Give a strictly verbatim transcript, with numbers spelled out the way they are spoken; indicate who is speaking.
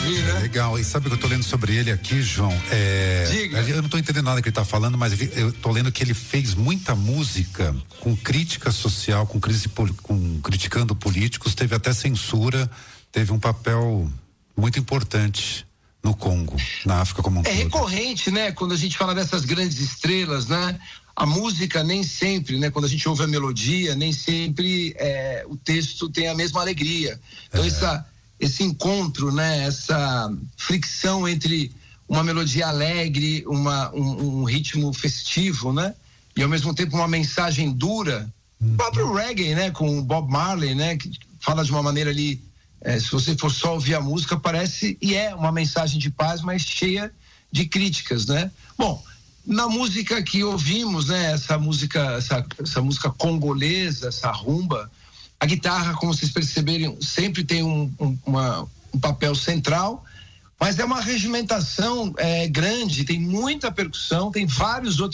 Speaker 1: ouvir, né?
Speaker 2: Legal, e sabe o que eu tô lendo sobre ele aqui, João? É,
Speaker 1: Diga.
Speaker 2: Eu não tô entendendo nada que ele tá falando, mas ele, eu tô lendo que ele fez muita música com crítica social, com, crise, com criticando políticos, teve até censura, teve um papel muito importante no Congo, na África como um
Speaker 1: É
Speaker 2: todo.
Speaker 1: recorrente, né? Quando a gente fala dessas grandes estrelas, né? A música nem sempre, né? Quando a gente ouve a melodia, nem sempre é, o texto tem a mesma alegria. Então, é. essa, esse encontro, né? Essa fricção entre uma melodia alegre, uma, um, um ritmo festivo, né? E ao mesmo tempo uma mensagem dura. Uhum. O próprio reggae, né? Com o Bob Marley, né? Que fala de uma maneira ali, é, se você for só ouvir a música, parece, e é uma mensagem de paz, mas cheia de críticas, né? Bom, na música que ouvimos, né, essa música, essa, essa música congolesa, essa rumba, a guitarra, como vocês perceberam, sempre tem um, um, uma, um papel central, mas é uma regimentação é, grande, tem muita percussão, tem vários outros